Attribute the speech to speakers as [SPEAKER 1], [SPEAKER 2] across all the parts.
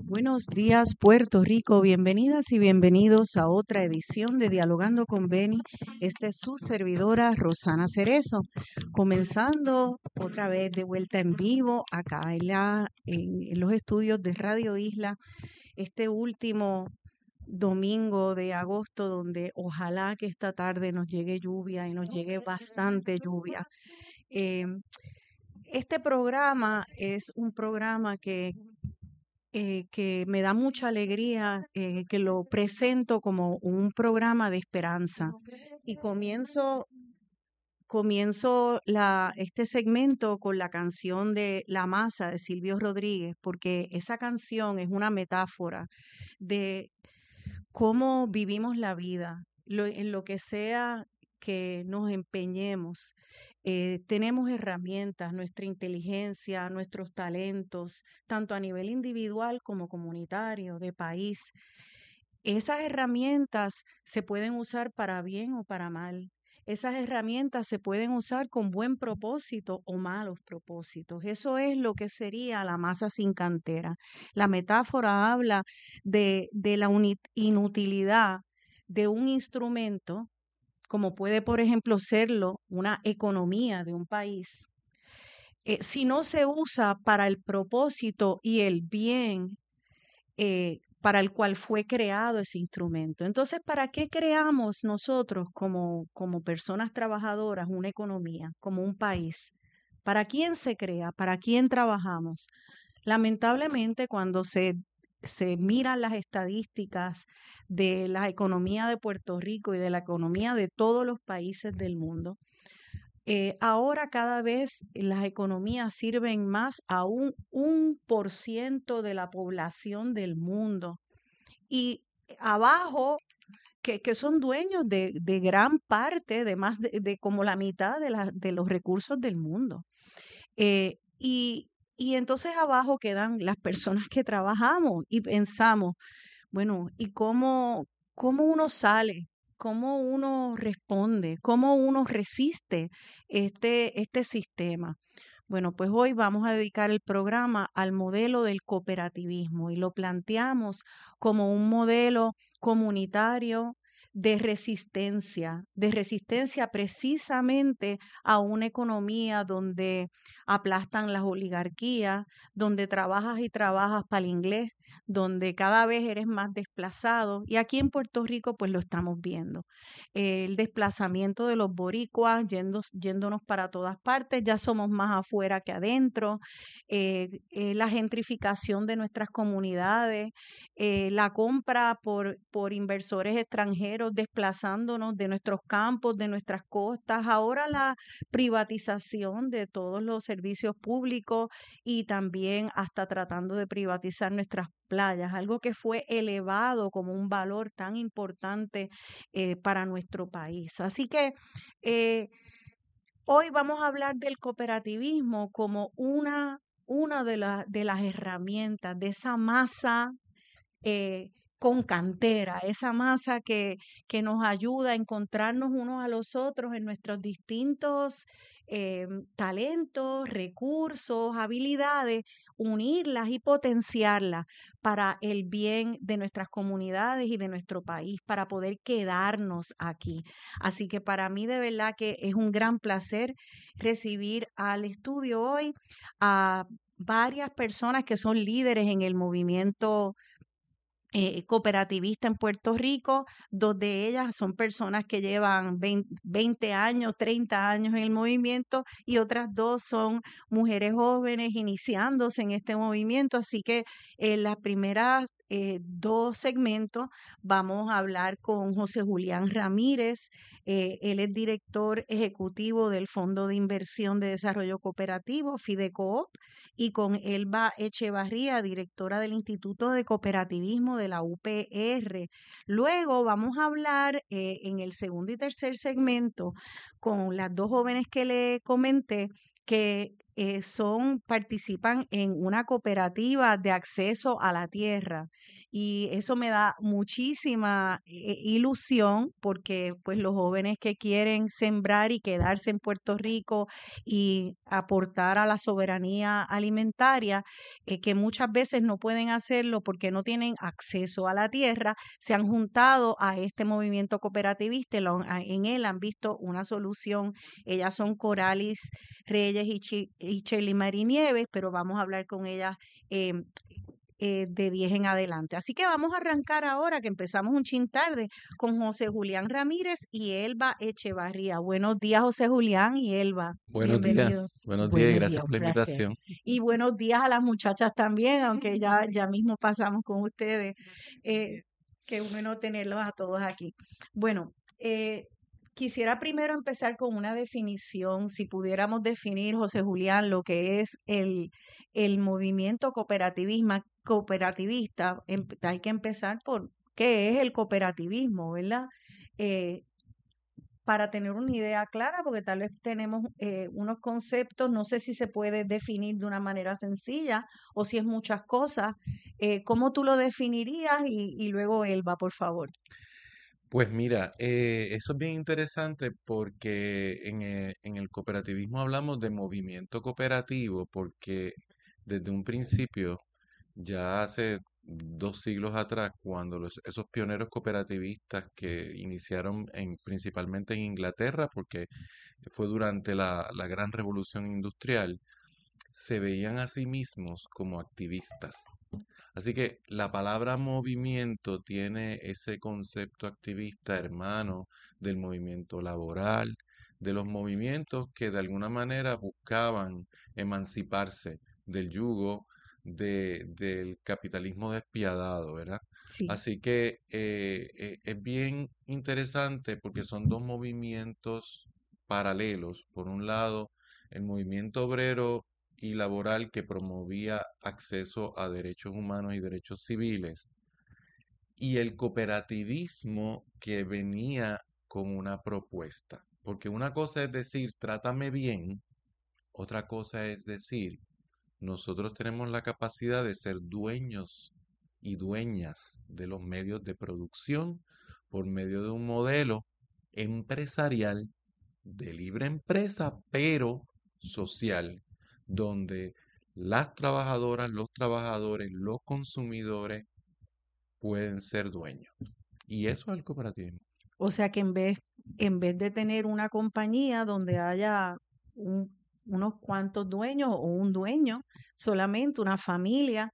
[SPEAKER 1] Buenos días, Puerto Rico. Bienvenidas y bienvenidos a otra edición de Dialogando con Beni. Esta es su servidora, Rosana Cerezo, comenzando otra vez de vuelta en vivo acá en los estudios de Radio Isla, este último domingo de agosto, donde ojalá que esta tarde nos llegue lluvia y nos llegue bastante lluvia. Eh, este programa es un programa que me da mucha alegría, que lo presento como un programa de esperanza. Y comienzo este segmento con la canción de La Masa de Silvio Rodríguez, porque esa canción es una metáfora de cómo vivimos la vida, en lo que sea que nos empeñemos. Tenemos herramientas, nuestra inteligencia, nuestros talentos, tanto a nivel individual como comunitario, de país. Esas herramientas se pueden usar para bien o para mal. Esas herramientas se pueden usar con buen propósito o malos propósitos. Eso es lo que sería la masa sin cantera. La metáfora habla de la inutilidad de un instrumento, como puede, por ejemplo, serlo una economía de un país. Si no se usa para el propósito y el bien para el cual fue creado ese instrumento. Entonces, ¿para qué creamos nosotros como personas trabajadoras una economía, como un país? ¿Para quién se crea? ¿Para quién trabajamos? Lamentablemente, cuando se miran las estadísticas de la economía de Puerto Rico y de la economía de todos los países del mundo, ahora cada vez las economías sirven más a un 1% de la población del mundo y abajo que son dueños de gran parte, de más de como la mitad de los recursos del mundo. Eh, y, y entonces abajo quedan las personas que trabajamos y pensamos, bueno, ¿y cómo uno sale? ¿Cómo uno responde? ¿Cómo uno resiste este sistema? Bueno, pues hoy vamos a dedicar el programa al modelo del cooperativismo y lo planteamos como un modelo comunitario de resistencia precisamente a una economía donde aplastan las oligarquías, donde trabajas y trabajas para el inglés, donde cada vez eres más desplazado. Y aquí en Puerto Rico, pues lo estamos viendo. El desplazamiento de los boricuas yéndonos para todas partes, ya somos más afuera que adentro, la gentrificación de nuestras comunidades, la compra por inversores extranjeros desplazándonos de nuestros campos, de nuestras costas, ahora la privatización de todos los servicios públicos y también hasta tratando de privatizar nuestras playas, algo que fue elevado como un valor tan importante para nuestro país. Así que eh, hoy vamos a hablar del cooperativismo como una de las herramientas, de esa masa eh, con cantera, esa masa que nos ayuda a encontrarnos unos a los otros en nuestros distintos talentos, recursos, habilidades, unirlas y potenciarlas para el bien de nuestras comunidades y de nuestro país, para poder quedarnos aquí. Así que para mí de verdad que es un gran placer recibir al estudio hoy a varias personas que son líderes en el movimiento cooperativista en Puerto Rico. Dos de ellas son personas que llevan 20 años, 30 años en el movimiento y otras dos son mujeres jóvenes iniciándose en este movimiento. Así que en las primeras dos segmentos vamos a hablar con José Julián Ramírez. Él es director ejecutivo del Fondo de Inversión de Desarrollo Cooperativo, FIDECOOP, y con Elba Echevarría, directora del Instituto de Cooperativismo de la UPR. Luego vamos a hablar en el segundo y tercer segmento con las dos jóvenes que le comenté, que participan en una cooperativa de acceso a la tierra y eso me da muchísima ilusión porque pues los jóvenes que quieren sembrar y quedarse en Puerto Rico y aportar a la soberanía alimentaria, que muchas veces no pueden hacerlo porque no tienen acceso a la tierra, se han juntado a este movimiento cooperativista y en él han visto una solución. Ellas son Coralis Reyes y Shirley Marinieves, pero vamos a hablar con ellas eh, de 10 en adelante. Así que vamos a arrancar ahora, que empezamos un chin tarde, con José Julián Ramírez y Elba Echevarría. Buenos días, José Julián y Elba. Bienvenidos.
[SPEAKER 2] Buenos días y
[SPEAKER 1] Buenos
[SPEAKER 2] gracias
[SPEAKER 1] días,
[SPEAKER 2] por
[SPEAKER 1] un
[SPEAKER 2] la
[SPEAKER 1] placer.
[SPEAKER 2] invitación.
[SPEAKER 1] Y buenos días a las muchachas también, aunque ya mismo pasamos con ustedes. Eh, Qué bueno tenerlos a todos aquí. Bueno, eh, quisiera primero empezar con una definición, si pudiéramos definir, José Julián, lo que es el movimiento cooperativista. Hay que empezar por qué es el cooperativismo, ¿verdad? Eh, para tener una idea clara, porque tal vez tenemos unos conceptos, no sé si se puede definir de una manera sencilla o si es muchas cosas. ¿Cómo tú lo definirías? Y luego Elba, por favor.
[SPEAKER 2] Pues mira, eso es bien interesante porque en el cooperativismo hablamos de movimiento cooperativo porque desde un principio, ya hace 2 siglos atrás, cuando esos pioneros cooperativistas que iniciaron principalmente en Inglaterra, porque fue durante la Gran Revolución Industrial, se veían a sí mismos como activistas. Así que la palabra movimiento tiene ese concepto activista hermano del movimiento laboral, de los movimientos que de alguna manera buscaban emanciparse del yugo del capitalismo despiadado, ¿verdad?
[SPEAKER 1] Sí.
[SPEAKER 2] Así que es bien interesante porque son dos movimientos paralelos. Por un lado, el movimiento obrero y laboral que promovía acceso a derechos humanos y derechos civiles, y el cooperativismo que venía con una propuesta. Porque una cosa es decir, trátame bien, otra cosa es decir, nosotros tenemos la capacidad de ser dueños y dueñas de los medios de producción por medio de un modelo empresarial de libre empresa, pero social, donde las trabajadoras, los trabajadores, los consumidores pueden ser dueños. Y eso es el cooperativismo.
[SPEAKER 1] O sea que en vez de tener una compañía donde haya unos cuantos dueños o un dueño, solamente una familia,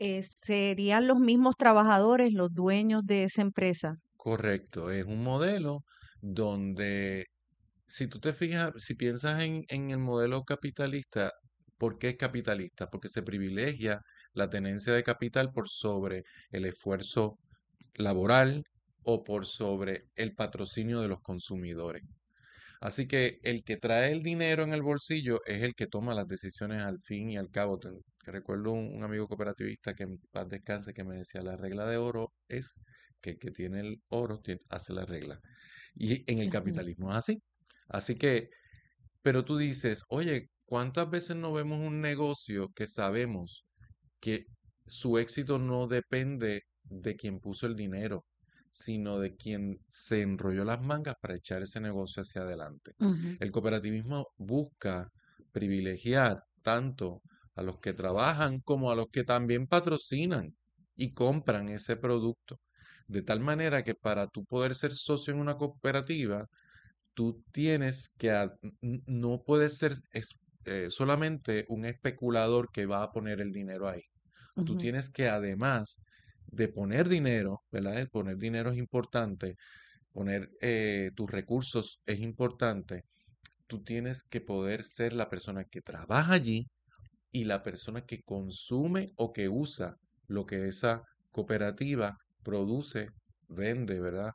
[SPEAKER 1] serían los mismos trabajadores los dueños de esa empresa.
[SPEAKER 2] Correcto, es un modelo donde, si tú te fijas, si piensas en el modelo capitalista, ¿por qué es capitalista? Porque se privilegia la tenencia de capital por sobre el esfuerzo laboral o por sobre el patrocinio de los consumidores. Así que el que trae el dinero en el bolsillo es el que toma las decisiones al fin y al cabo. Recuerdo un amigo cooperativista que en paz descanse que me decía, la regla de oro es que el que tiene el oro hace la regla. Y en el
[SPEAKER 1] Ujú.
[SPEAKER 2] capitalismo es así. Así que, pero tú dices, oye, ¿cuántas veces no vemos un negocio que sabemos que su éxito no depende de quien puso el dinero, sino de quien se enrolló las mangas para echar ese negocio hacia adelante?
[SPEAKER 1] Ujú.
[SPEAKER 2] El cooperativismo busca privilegiar tanto a los que trabajan como a los que también patrocinan y compran ese producto. De tal manera que para tú poder ser socio en una cooperativa, tú tienes que, no puedes ser solamente un especulador que va a poner el dinero ahí. Tú
[SPEAKER 1] Ujú.
[SPEAKER 2] tienes que, además de poner dinero, ¿verdad? El poner dinero es importante, poner tus recursos es importante. Tú tienes que poder ser la persona que trabaja allí y la persona que consume o que usa lo que esa cooperativa produce, vende, ¿verdad?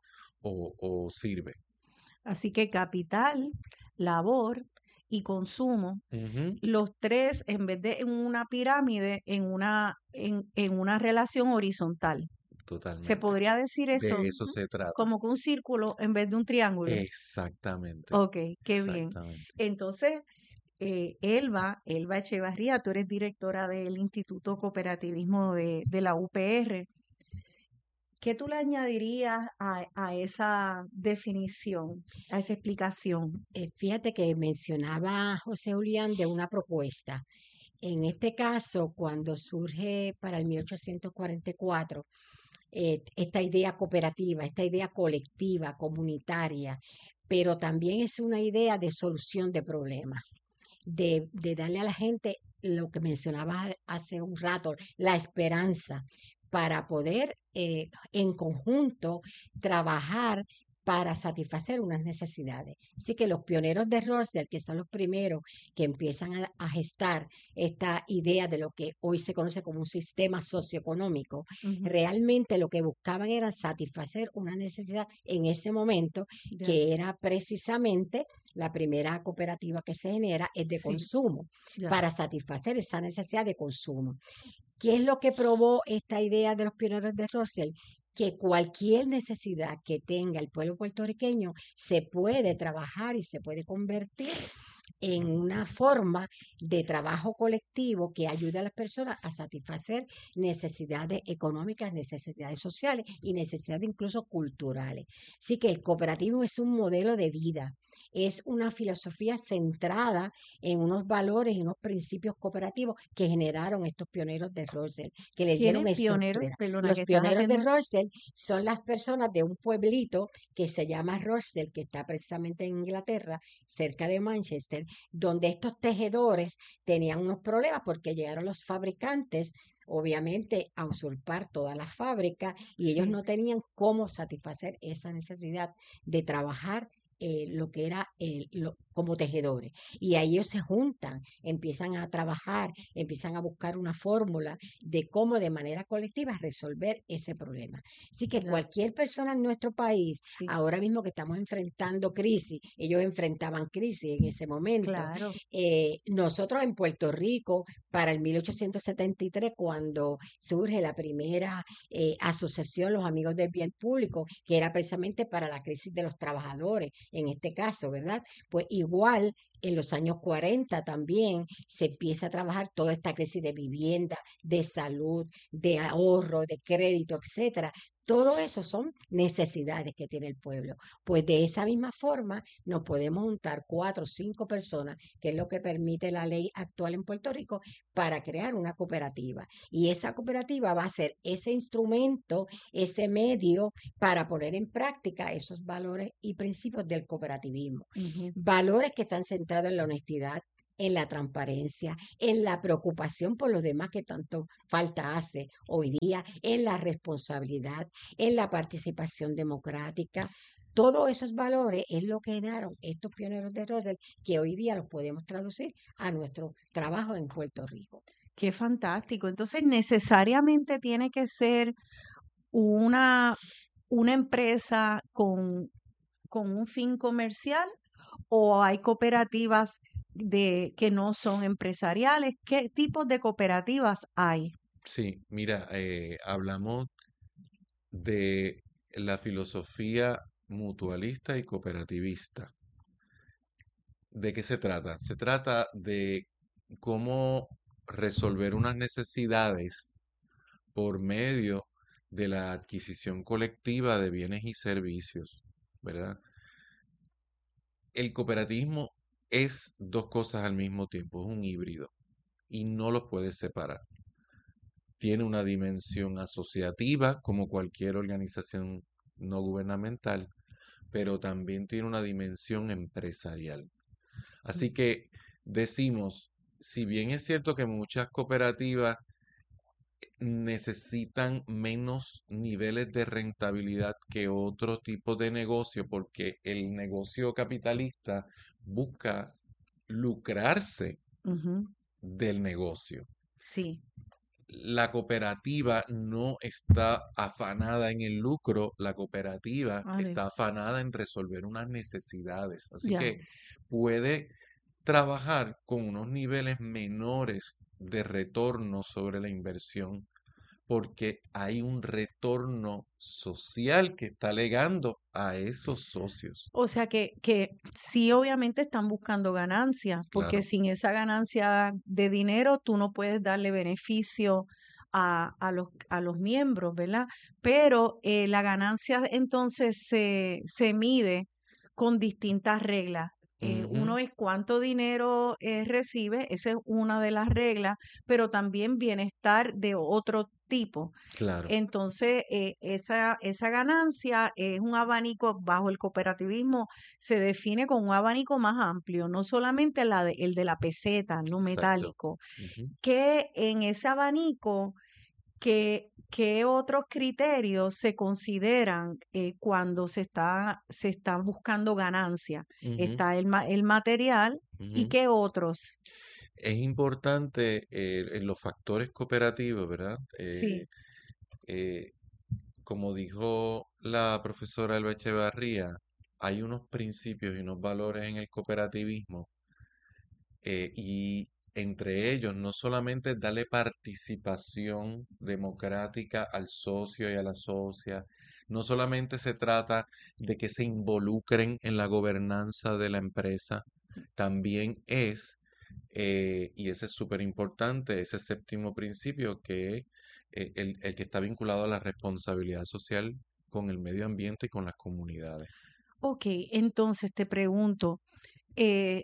[SPEAKER 2] O sirve.
[SPEAKER 1] Así que capital, labor y consumo,
[SPEAKER 2] Ujú.
[SPEAKER 1] los tres, en vez de en una pirámide, en una relación horizontal. ¿Se
[SPEAKER 2] Totalmente.
[SPEAKER 1] podría decir eso?
[SPEAKER 2] De eso se trata.
[SPEAKER 1] Como que un círculo en vez de un triángulo.
[SPEAKER 2] Exactamente.
[SPEAKER 1] Ok, qué bien.
[SPEAKER 2] Exactamente.
[SPEAKER 1] Entonces, Elba Echevarría, tú eres directora del Instituto Cooperativismo de la UPR. ¿Qué tú le añadirías a esa definición, a esa explicación?
[SPEAKER 3] Fíjate que mencionaba José Julián de una propuesta. En este caso, cuando surge para el 1844, esta idea cooperativa, esta idea colectiva, comunitaria, pero también es una idea de solución de problemas, de darle a la gente lo que mencionaba hace un rato, la esperanza para poder en conjunto trabajar para satisfacer unas necesidades. Así que los pioneros de Roswell, que son los primeros que empiezan a gestar esta idea de lo que hoy se conoce como un sistema socioeconómico,
[SPEAKER 1] Ujú.
[SPEAKER 3] realmente lo que buscaban era satisfacer una necesidad en ese momento,
[SPEAKER 1] Ya,
[SPEAKER 3] que era precisamente la primera cooperativa que se genera, es de
[SPEAKER 1] sí,
[SPEAKER 3] consumo,
[SPEAKER 1] ya.
[SPEAKER 3] para satisfacer esa necesidad de consumo. ¿Qué es lo que probó esta idea de los pioneros de Russell? Que cualquier necesidad que tenga el pueblo puertorriqueño se puede trabajar y se puede convertir en una forma de trabajo colectivo que ayude a las personas a satisfacer necesidades económicas, necesidades sociales y necesidades incluso culturales. Así que el cooperativismo es un modelo de vida, es una filosofía centrada en unos valores y unos principios cooperativos que generaron estos pioneros de Russell, que le dieron
[SPEAKER 1] ¿Quiénes pioneros?
[SPEAKER 3] estructura.
[SPEAKER 1] Perdona,
[SPEAKER 3] Los
[SPEAKER 1] que estás
[SPEAKER 3] pioneros de
[SPEAKER 1] haciendo.
[SPEAKER 3] Russell son las personas de un pueblito que se llama Russell, que está precisamente en Inglaterra, cerca de Manchester, donde estos tejedores tenían unos problemas porque llegaron los fabricantes, obviamente, a usurpar toda la fábrica y ellos
[SPEAKER 1] Sí.
[SPEAKER 3] no tenían cómo satisfacer esa necesidad de trabajar lo que era como tejedores. Y ahí ellos se juntan, empiezan a trabajar, empiezan a buscar una fórmula de cómo de manera colectiva resolver ese problema. Así que
[SPEAKER 1] Ya,
[SPEAKER 3] cualquier persona en nuestro país,
[SPEAKER 1] sí,
[SPEAKER 3] ahora mismo que estamos enfrentando crisis, ellos enfrentaban crisis en ese momento.
[SPEAKER 1] claro.
[SPEAKER 3] Nosotros en Puerto Rico, para el 1873, cuando surge la primera asociación, los Amigos del Bien Público, que era precisamente para la crisis de los trabajadores, en este caso, ¿verdad? Pues igual en los años 40 también se empieza a trabajar toda esta crisis de vivienda, de salud, de ahorro, de crédito, etcétera. Todo eso son necesidades que tiene el pueblo. Pues de esa misma forma nos podemos juntar 4 o 5 personas, que es lo que permite la ley actual en Puerto Rico, para crear una cooperativa. Y esa cooperativa va a ser ese instrumento, ese medio para poner en práctica esos valores y principios del cooperativismo.
[SPEAKER 1] Ujú.
[SPEAKER 3] Valores que están centrados en la honestidad, en la transparencia, en la preocupación por los demás que tanto falta hace hoy día, en la responsabilidad, en la participación democrática. Todos esos valores es lo que generaron estos pioneros de Rosell, que hoy día los podemos traducir a nuestro trabajo en Puerto Rico.
[SPEAKER 1] Qué fantástico. Entonces, necesariamente tiene que ser una, una empresa con un fin comercial o hay cooperativas que no son empresariales. ¿Qué tipos de cooperativas hay?
[SPEAKER 2] Sí, mira, hablamos de la filosofía mutualista y cooperativista. ¿De qué se trata? Se trata de cómo resolver unas necesidades por medio de la adquisición colectiva de bienes y servicios, ¿verdad? El cooperativismo es dos cosas al mismo tiempo, es un híbrido y no los puedes separar. Tiene una dimensión asociativa como cualquier organización no gubernamental, pero también tiene una dimensión empresarial. Así que decimos, si bien es cierto que muchas cooperativas necesitan menos niveles de rentabilidad que otro tipo de negocio, porque el negocio capitalista busca lucrarse
[SPEAKER 1] Ujú.
[SPEAKER 2] del negocio.
[SPEAKER 1] Sí,
[SPEAKER 2] La cooperativa no está afanada en el lucro, la cooperativa
[SPEAKER 1] vale,
[SPEAKER 2] está afanada en resolver unas necesidades. Así
[SPEAKER 1] ya.
[SPEAKER 2] que puede trabajar con unos niveles menores de retorno sobre la inversión, porque hay un retorno social que está legando a esos socios.
[SPEAKER 1] O sea que sí, obviamente están buscando ganancias, porque
[SPEAKER 2] Claro.
[SPEAKER 1] sin esa ganancia de dinero tú no puedes darle beneficio a los miembros, ¿verdad? Pero la ganancia entonces se mide con distintas reglas.
[SPEAKER 2] Ujú,
[SPEAKER 1] Uno es cuánto dinero recibe, esa es una de las reglas, pero también bienestar de otro tipo.
[SPEAKER 2] claro.
[SPEAKER 1] Entonces, esa ganancia es un abanico, bajo el cooperativismo se define con un abanico más amplio, no solamente el de la peseta, no
[SPEAKER 2] Exacto.
[SPEAKER 1] metálico,
[SPEAKER 2] Ujú.
[SPEAKER 1] que en ese abanico, ¿qué otros criterios se consideran cuando se está buscando ganancia?
[SPEAKER 2] Ujú,
[SPEAKER 1] Está el material y
[SPEAKER 2] ujú.
[SPEAKER 1] qué otros.
[SPEAKER 2] Es importante en los factores cooperativos, ¿verdad?
[SPEAKER 1] Sí,
[SPEAKER 2] Eh, Como dijo la profesora Elba Echevarría, hay unos principios y unos valores en el cooperativismo y entre ellos no solamente es darle participación democrática al socio y a la socia, no solamente se trata de que se involucren en la gobernanza de la empresa, también es, y ese es súper importante, ese séptimo principio que es el que está vinculado a la responsabilidad social con el medio ambiente y con las comunidades.
[SPEAKER 1] ok, entonces te pregunto, eh,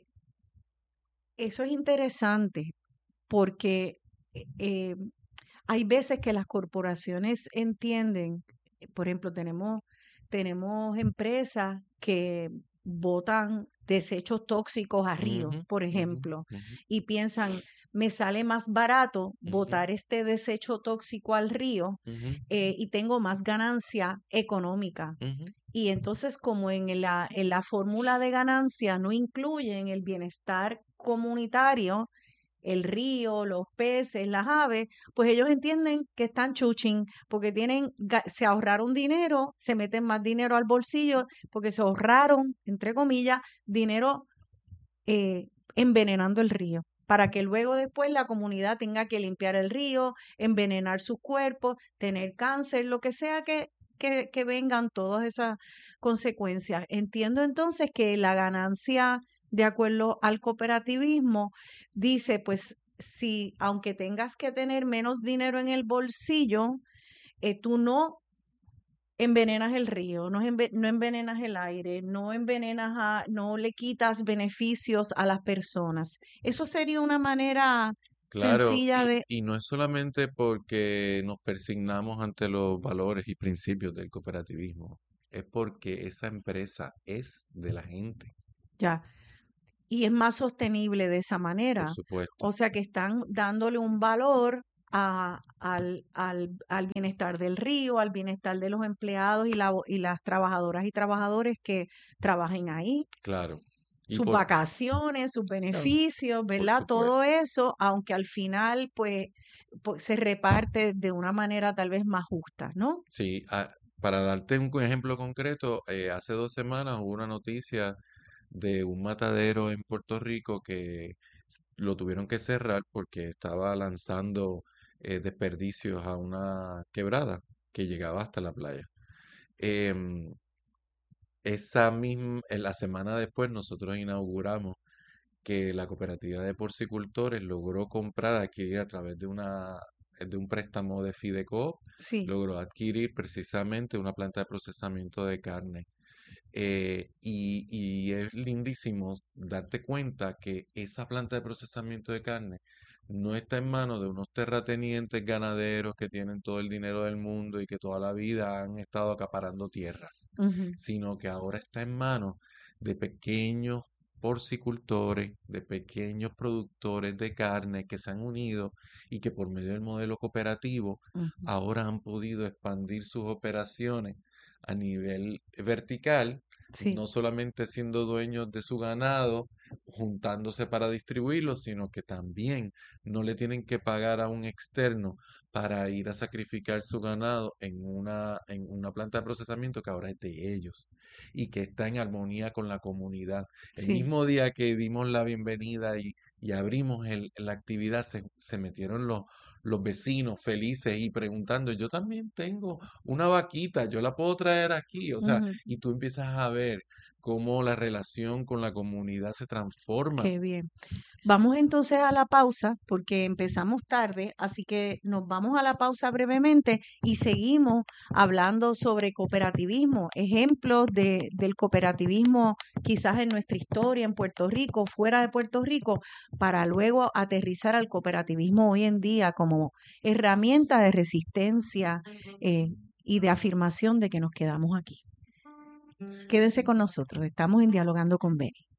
[SPEAKER 1] eso es interesante porque eh, hay veces que las corporaciones entienden, por ejemplo, tenemos empresas que botan desechos tóxicos a ríos,
[SPEAKER 2] Ujú,
[SPEAKER 1] por
[SPEAKER 2] ujú,
[SPEAKER 1] ejemplo,
[SPEAKER 2] ujú,
[SPEAKER 1] y piensan, me sale más barato
[SPEAKER 2] ujú,
[SPEAKER 1] botar este desecho tóxico al río
[SPEAKER 2] ujú,
[SPEAKER 1] y tengo más ganancia económica.
[SPEAKER 2] ujú.
[SPEAKER 1] Y entonces, como en la fórmula de ganancia no incluyen el bienestar comunitario, el río, los peces, las aves, pues ellos entienden que están chuching, porque se ahorraron dinero, se meten más dinero al bolsillo, porque se ahorraron, entre comillas, dinero envenenando el río, para que luego después la comunidad tenga que limpiar el río, envenenar sus cuerpos, tener cáncer, lo que sea que vengan todas esas consecuencias. Entiendo entonces que la ganancia, de acuerdo al cooperativismo, dice, pues si aunque tengas que tener menos dinero en el bolsillo, tú no envenenas el río, no envenenas el aire, no le quitas beneficios a las personas. Eso sería una manera
[SPEAKER 2] Claro,
[SPEAKER 1] sencilla de,
[SPEAKER 2] y no es solamente porque nos persignamos ante los valores y principios del cooperativismo, es porque esa empresa es de la gente,
[SPEAKER 1] ya, y es más sostenible de esa
[SPEAKER 2] por
[SPEAKER 1] manera.
[SPEAKER 2] supuesto.
[SPEAKER 1] O sea que están dándole un valor al bienestar del río, al bienestar de los empleados y las trabajadoras y trabajadores que trabajen ahí.
[SPEAKER 2] Claro. Y
[SPEAKER 1] Sus vacaciones, sus
[SPEAKER 3] todo.
[SPEAKER 1] beneficios,
[SPEAKER 2] por
[SPEAKER 1] ¿verdad? Todo
[SPEAKER 2] supuesto.
[SPEAKER 1] eso, aunque al final, pues, se reparte de una manera tal vez más justa, ¿no?
[SPEAKER 2] Sí, para darte un ejemplo concreto, hace 2 semanas hubo una noticia de un matadero en Puerto Rico que lo tuvieron que cerrar porque estaba lanzando desperdicios a una quebrada que llegaba hasta la playa. Em, la semana después nosotros inauguramos que la cooperativa de porcicultores logró comprar, adquirir a través de un préstamo de Fidecoop,
[SPEAKER 1] Sí,
[SPEAKER 2] logró adquirir precisamente una planta de procesamiento de carne. Y es lindísimo darte cuenta que esa planta de procesamiento de carne no está en manos de unos terratenientes ganaderos que tienen todo el dinero del mundo y que toda la vida han estado acaparando tierra,
[SPEAKER 1] ujú,
[SPEAKER 2] sino que ahora está en manos de pequeños porcicultores, de pequeños productores de carne que se han unido y que por medio del modelo cooperativo
[SPEAKER 1] ujú.
[SPEAKER 2] ahora han podido expandir sus operaciones a nivel vertical,
[SPEAKER 1] Sí,
[SPEAKER 2] no solamente siendo dueños de su ganado, juntándose para distribuirlo, sino que también no le tienen que pagar a un externo para ir a sacrificar su ganado en una planta de procesamiento que ahora es de ellos y que está en armonía con la comunidad. El
[SPEAKER 1] sí,
[SPEAKER 2] mismo día que dimos la bienvenida y abrimos la actividad, se metieron los vecinos felices y preguntando, yo también tengo una vaquita, yo la puedo traer aquí, o sea,
[SPEAKER 1] Ujú.
[SPEAKER 2] y tú empiezas a ver cómo la relación con la comunidad se transforma.
[SPEAKER 1] Qué bien. Vamos entonces a la pausa porque empezamos tarde, así que nos vamos a la pausa brevemente y seguimos hablando sobre cooperativismo, ejemplos del cooperativismo quizás en nuestra historia en Puerto Rico, fuera de Puerto Rico, para luego aterrizar al cooperativismo hoy en día como herramienta de resistencia y de afirmación de que nos quedamos aquí. Quédense con nosotros, estamos en Dialogando con Beni.